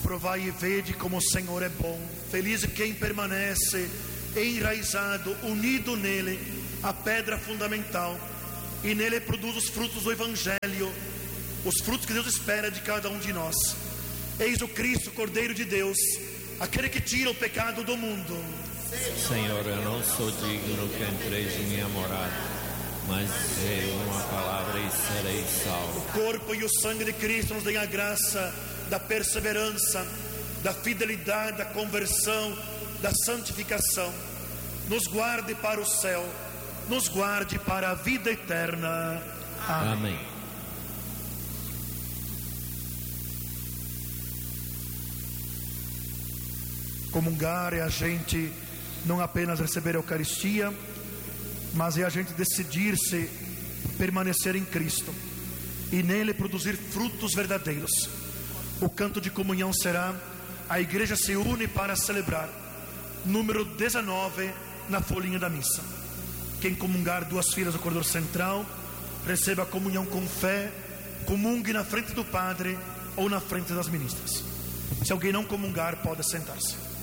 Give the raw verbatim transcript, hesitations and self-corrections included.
Provai e vede como o Senhor é bom. Feliz quem permanece enraizado, unido nele, a pedra fundamental, e nele produz os frutos do Evangelho, os frutos que Deus espera de cada um de nós. Eis o Cristo, Cordeiro de Deus, aquele que tira o pecado do mundo. Senhor, eu não sou digno que entreis em minha morada, mas dizei uma palavra e serei salvo. O corpo e o sangue de Cristo nos dêem a graça da perseverança, da fidelidade, da conversão, da santificação. Nos guarde para o céu, nos guarde para a vida eterna. Amém. Amém. Comungar é a gente não apenas receber a Eucaristia, mas é a gente decidir-se permanecer em Cristo e nele produzir frutos verdadeiros. O canto de comunhão será: a igreja se une para celebrar, número dezenove na folhinha da missa. Quem comungar duas filas do corredor central, receba a comunhão com fé, comungue na frente do padre ou na frente das ministras. Se alguém não comungar, pode sentar-se.